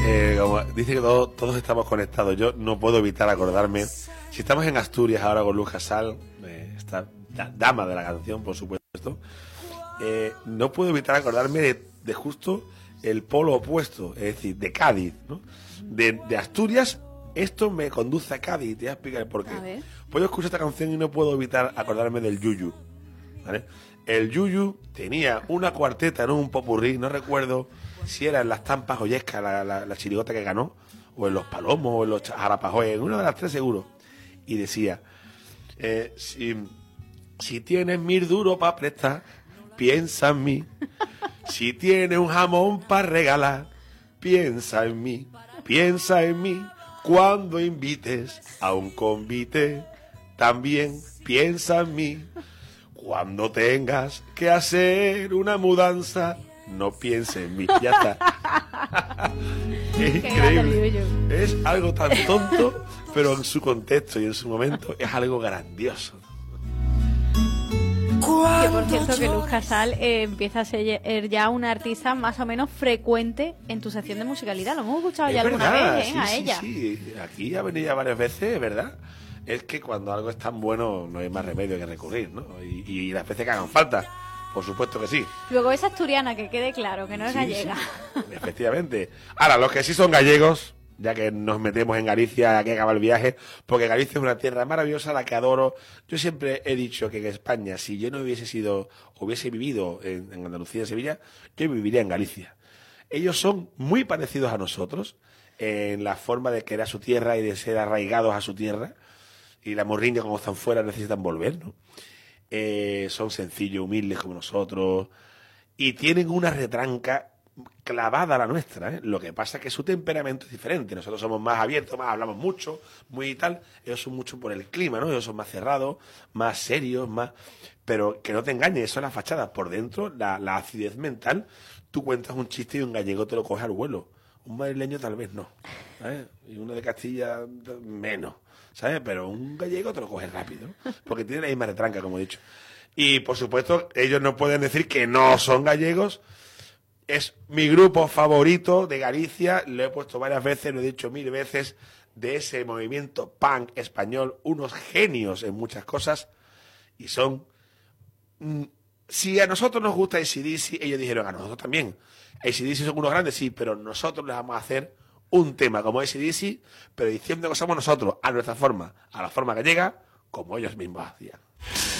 Como dice que todos estamos conectados, yo no puedo evitar acordarme. Si estamos en Asturias ahora con Luz Casal, esta dama de la canción, por supuesto, no puedo evitar acordarme de justo el polo opuesto, es decir, de Cádiz, ¿no? De Asturias, esto me conduce a Cádiz, te voy a explicar el porqué. Puedo escuchar esta canción y no puedo evitar acordarme del Yuyu, ¿vale? El Yuyu tenía una cuarteta, no un popurrí, no recuerdo si era en las Tampas Ollescas, la chirigota que ganó, o en los Palomos, o en los Jarapajoy, en una de las tres seguro. Y decía, si tienes 1000 duros para prestar, piensa en mí. Si tienes un jamón para regalar, piensa en mí. Piensa en mí cuando invites a un convite. También piensa en mí. Cuando tengas que hacer una mudanza, no pienses en mí. Ya está. Es increíble. Es algo tan tonto, pero en su contexto y en su momento es algo grandioso. Que por cierto que Luz Casal empieza a ser ya una artista más o menos frecuente en tu sección de musicalidad. Lo hemos escuchado ya alguna vez, sí, a ella. Sí, aquí ha venido ya varias veces, ¿verdad? Es que cuando algo es tan bueno no hay más remedio que recurrir, ¿no? Y las veces que hagan falta, por supuesto que sí. Luego es asturiana, que quede claro, que no es gallega. Sí, efectivamente. Ahora, los que sí son gallegos, ya que nos metemos en Galicia, aquí acaba el viaje, porque Galicia es una tierra maravillosa, la que adoro. Yo siempre he dicho que en España, si yo no hubiese vivido en Andalucía, en Sevilla, yo viviría en Galicia. Ellos son muy parecidos a nosotros en la forma de querer a su tierra y de ser arraigados a su tierra. Y la morriña, como están fuera, necesitan volver, ¿no? Son sencillos, humildes como nosotros, y tienen una retranca clavada a la nuestra, ¿eh? Lo que pasa es que su temperamento es diferente. Nosotros somos más abiertos, más hablamos mucho, muy tal. Ellos son mucho por el clima, ¿no? Ellos son más cerrados, más serios, más... Pero que no te engañes, eso es la fachada. Por dentro, la acidez mental, tú cuentas un chiste y un gallego te lo coge al vuelo. Un madrileño tal vez no, ¿sabes? Y uno de Castilla menos, ¿sabes? Pero un gallego te lo coge rápido, ¿no? Porque tiene la misma retranca, como he dicho. Y, por supuesto, ellos no pueden decir que no son gallegos. Es mi grupo favorito de Galicia, lo he puesto varias veces, lo he dicho 1000 veces, de ese movimiento punk español, unos genios en muchas cosas, y son... si a nosotros nos gusta AC/DC, ellos dijeron, a nosotros también. AC/DC son unos grandes, sí, pero nosotros les vamos a hacer un tema como AC/DC, pero diciendo que somos nosotros, a nuestra forma, a la forma gallega, como ellos mismos hacían.